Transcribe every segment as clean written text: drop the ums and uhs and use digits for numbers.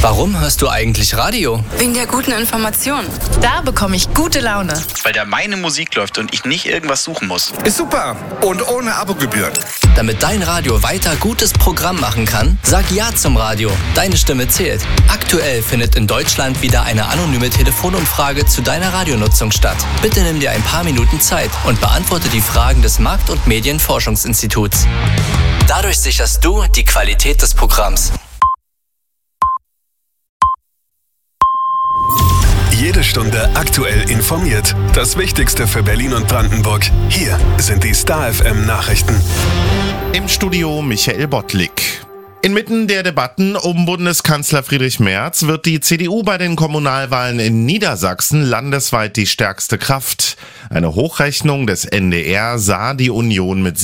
Warum hörst du eigentlich Radio? Wegen der guten Information. Da bekomme ich gute Laune. Weil da meine Musik läuft und ich nicht irgendwas suchen muss. Ist super und ohne Abogebühren. Damit dein Radio weiter gutes Programm machen kann, sag Ja zum Radio. Deine Stimme zählt. Aktuell findet in Deutschland wieder eine anonyme Telefonumfrage zu deiner Radionutzung statt. Bitte nimm dir ein paar Minuten Zeit und beantworte die Fragen des Markt- und Medienforschungsinstituts. Dadurch sicherst du die Qualität des Programms. Jede Stunde aktuell informiert. Das Wichtigste für Berlin und Brandenburg. Hier sind die Star FM Nachrichten. Im Studio Michael Bottlik. Inmitten der Debatten um Bundeskanzler Friedrich Merz wird die CDU bei den Kommunalwahlen in Niedersachsen landesweit die stärkste Kraft. Eine Hochrechnung des NDR sah die Union mit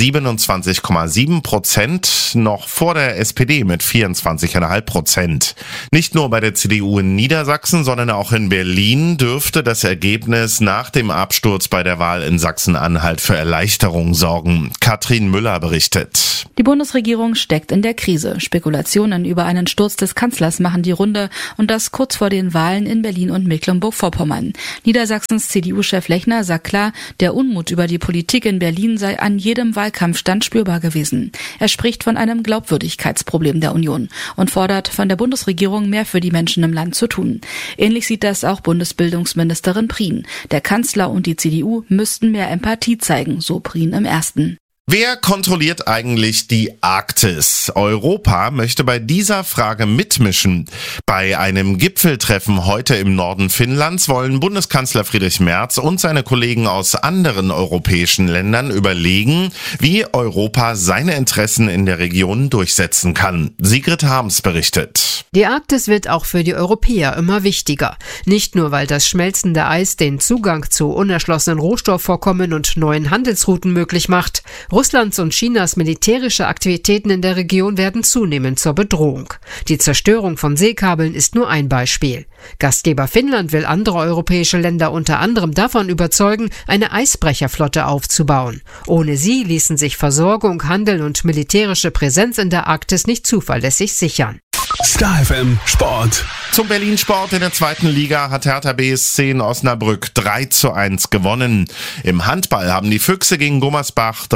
27,7% noch vor der SPD mit 24,5%. Nicht nur bei der CDU in Niedersachsen, sondern auch in Berlin dürfte das Ergebnis nach dem Absturz bei der Wahl in Sachsen-Anhalt für Erleichterung sorgen. Katrin Müller berichtet. Die Bundesregierung steckt in der Krise. Spekulationen über einen Sturz des Kanzlers machen die Runde und das kurz vor den Wahlen in Berlin und Mecklenburg-Vorpommern. Niedersachsens CDU-Chef Lechner sagt klar, der Unmut über die Politik in Berlin sei an jedem Wahlkampfstand spürbar gewesen. Er spricht von einem Glaubwürdigkeitsproblem der Union und fordert von der Bundesregierung mehr für die Menschen im Land zu tun. Ähnlich sieht das auch Bundesbildungsministerin Prien. Der Kanzler und die CDU müssten mehr Empathie zeigen, so Prien im Ersten. Wer kontrolliert eigentlich die Arktis? Europa möchte bei dieser Frage mitmischen. Bei einem Gipfeltreffen heute im Norden Finnlands wollen Bundeskanzler Friedrich Merz und seine Kollegen aus anderen europäischen Ländern überlegen, wie Europa seine Interessen in der Region durchsetzen kann. Sigrid Harms berichtet. Die Arktis wird auch für die Europäer immer wichtiger. Nicht nur, weil das schmelzende Eis den Zugang zu unerschlossenen Rohstoffvorkommen und neuen Handelsrouten möglich macht. Russlands und Chinas militärische Aktivitäten in der Region werden zunehmend zur Bedrohung. Die Zerstörung von Seekabeln ist nur ein Beispiel. Gastgeber Finnland will andere europäische Länder unter anderem davon überzeugen, eine Eisbrecherflotte aufzubauen. Ohne sie ließen sich Versorgung, Handel und militärische Präsenz in der Arktis nicht zuverlässig sichern. Star FM Sport. Zum Berlin-Sport in der zweiten Liga hat Hertha BSC in Osnabrück 3:1 gewonnen. Im Handball haben die Füchse gegen Gummersbach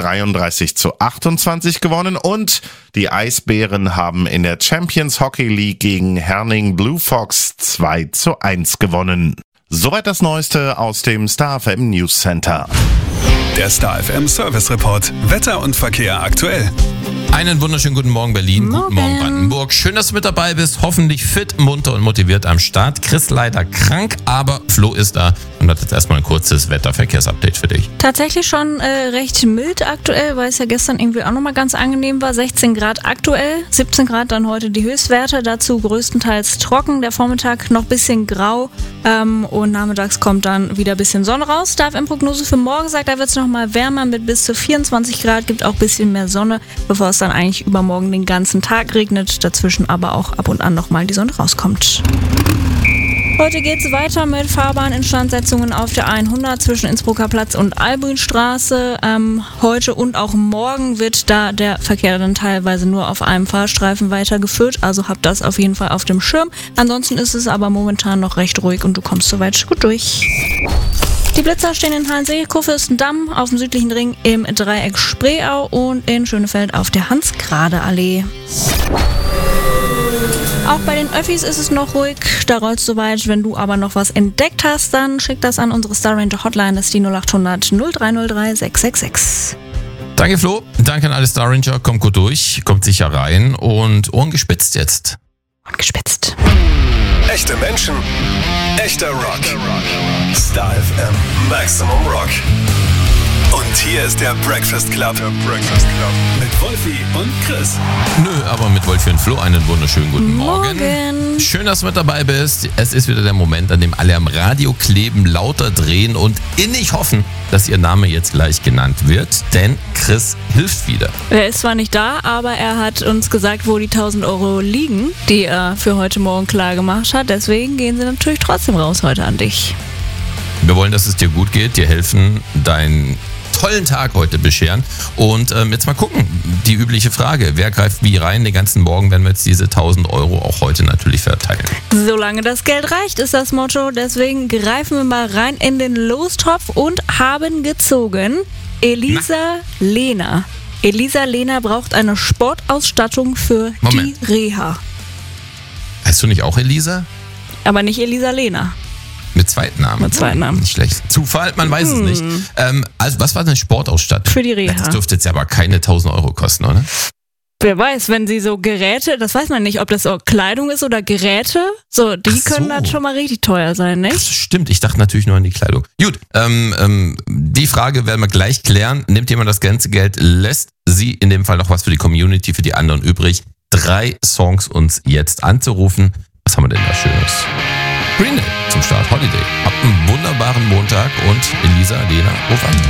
33:28 gewonnen und die Eisbären haben in der Champions Hockey League gegen Herning Blue Fox 2:1 gewonnen. Soweit das Neueste aus dem Star FM News Center. Der Star FM Service Report. Wetter und Verkehr aktuell. Einen wunderschönen guten Morgen Berlin, guten Morgen Brandenburg. Schön, dass du mit dabei bist. Hoffentlich fit, munter und motiviert am Start. Chris leider krank, aber Flo ist da und hat jetzt erstmal ein kurzes Wetterverkehrsupdate für dich. Tatsächlich schon recht mild aktuell, weil es ja gestern irgendwie auch nochmal ganz angenehm war. 16 Grad aktuell, 17 Grad dann heute die Höchstwerte. Dazu größtenteils trocken, der Vormittag noch ein bisschen grau und nachmittags kommt dann wieder ein bisschen Sonne raus. Prognose für morgen sagt, da wird es nochmal wärmer mit bis zu 24 Grad, gibt auch ein bisschen mehr Sonne, bevor es dann eigentlich übermorgen den ganzen Tag regnet, dazwischen aber auch ab und an nochmal die Sonne rauskommt. Heute geht es weiter mit Fahrbahninstandsetzungen auf der 100 zwischen Innsbrucker Platz und Albuinstraße. Heute und auch morgen wird da der Verkehr dann teilweise nur auf einem Fahrstreifen weitergeführt, also habt das auf jeden Fall auf dem Schirm. Ansonsten ist es aber momentan noch recht ruhig und du kommst soweit gut durch. Die Blitzer stehen in Halensee, Kurfürstendamm, auf dem südlichen Ring im Dreieck Spreeau und in Schönefeld auf der Hans-Grade-Allee. Auch bei den Öffis ist es noch ruhig, da rollst du weit. Wenn du aber noch was entdeckt hast, dann schick das an unsere Star Ranger Hotline, das ist die 0800 0303 666. Danke Flo, danke an alle Star Ranger, kommt gut durch, kommt sicher rein und Ohren gespitzt jetzt. Ohren gespitzt. Echte Menschen, echter Rock. Star FM Maximum Rock. Und hier ist der Breakfast Club. Mit Wolfi und Chris. Nö, aber mit Wolfi und Flo einen wunderschönen guten Morgen. Schön, dass du mit dabei bist. Es ist wieder der Moment, an dem alle am Radio kleben, lauter drehen und innig hoffen, dass ihr Name jetzt gleich genannt wird. Denn Chris hilft wieder. Er ist zwar nicht da, aber er hat uns gesagt, wo die 1.000 Euro liegen, die er für heute Morgen klar gemacht hat. Deswegen gehen sie natürlich trotzdem raus heute an dich. Wir wollen, dass es dir gut geht, dir helfen, dein tollen Tag heute bescheren. Und jetzt mal gucken, die übliche Frage, wer greift wie rein? Den ganzen Morgen werden wir jetzt diese 1.000 Euro auch heute natürlich verteilen. Solange das Geld reicht, ist das Motto. Deswegen greifen wir mal rein in den Lostopf und haben gezogen Elisa Lehner. Elisa Lehner braucht eine Sportausstattung für die Reha. Heißt du nicht auch Elisa? Aber nicht Elisa Lehner. Mit Zweitnamen. Mit Zweitnamen. Nicht schlecht. Zufall, man weiß es nicht. Also was war denn Sportausstattung? Für die Reha. Das dürfte jetzt aber keine 1.000 Euro kosten, oder? Wer weiß, wenn sie so Geräte, das weiß man nicht, ob das so Kleidung ist oder Geräte, so, die können dann schon mal richtig teuer sein, nicht? Das stimmt, ich dachte natürlich nur an die Kleidung. Gut, die Frage werden wir gleich klären. Nimmt jemand das ganze Geld, lässt sie in dem Fall noch was für die Community, für die anderen übrig? 3 Songs uns jetzt anzurufen. Was haben wir denn da Schönes? Green Day zum Start, Holiday. Habt einen wunderbaren Montag und Elisa, Lena, ruf an.